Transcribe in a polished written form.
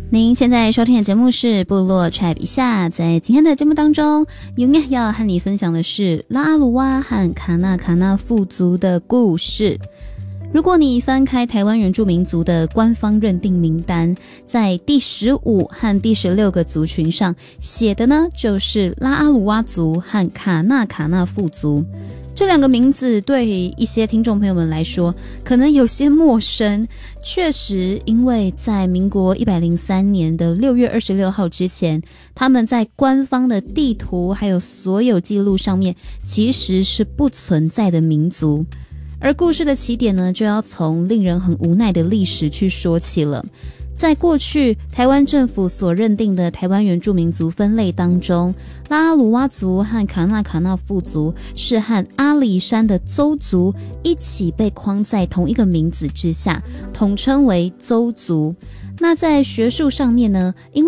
您现在收听的节目是部落 Tribe 一下，在今天的节目当中，永远要和你分享的是拉阿鲁哇和卡纳富族的故事。如果你翻开台湾原住民族的官方认定名单，在第15和第16个族群上写的呢，就是拉阿鲁哇族和卡纳富族。这两个名字对一些听众朋友们来说可能有些陌生，确实因为在民国103年的6月26号之前，他们在官方的地图还有所有记录上面其实是不存在的民族。而故事的起点呢，就要从令人很无奈的历史去说起了。在过去台湾政府所认定的台湾原住民族分类当中，拉阿鲁哇族和卡纳富族是和阿里山的邹族一起被框在同一个名字之下，统称为邹族。那在学术上面呢，因为